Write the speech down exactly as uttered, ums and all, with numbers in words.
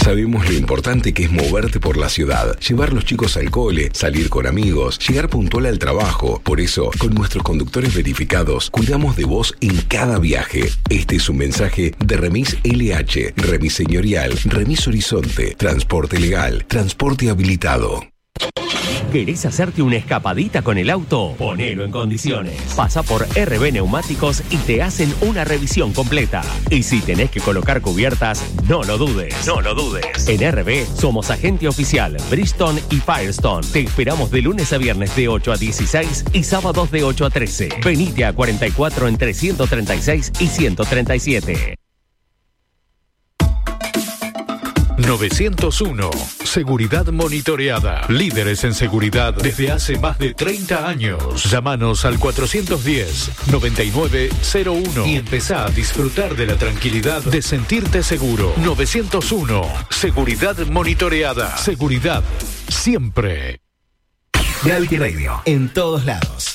Sabemos lo importante que es moverte por la ciudad, llevar los chicos al cole, salir con amigos, llegar puntual al trabajo. Por eso, con nuestros conductores verificados, cuidamos de vos en cada viaje. Este es un mensaje de Remis L H, Remis Señorial, Remis Horizonte, Transporte Legal, Transporte Habilitado. ¿Querés hacerte una escapadita con el auto? Ponelo en condiciones. Pasa por R B Neumáticos y te hacen una revisión completa. Y si tenés que colocar cubiertas, no lo dudes. No lo dudes. En R B somos agente oficial Bridgestone y Firestone. Te esperamos de lunes a viernes de ocho a dieciséis y sábados de ocho a trece. Venite a cuarenta y cuatro entre ciento treinta y seis y ciento treinta y siete. novecientos uno. Seguridad monitoreada. Líderes en seguridad desde hace más de treinta años. Llámanos al cuatrocientos diez, noventa y nueve cero uno y empezá a disfrutar de la tranquilidad de sentirte seguro. novecientos uno. Seguridad monitoreada. Seguridad siempre. Gravity Radio, en todos lados.